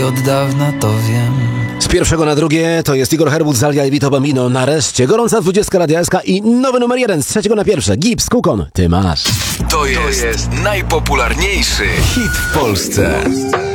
Od dawna to wiem. Z pierwszego na drugie to jest Igor Herbut, Zalia i Vito Bambino. Nareszcie gorąca 20 Radia SK i nowy numer 1 z trzeciego na pierwsze. Gibbs, Kukon, ty masz. To jest najpopularniejszy hit w Polsce.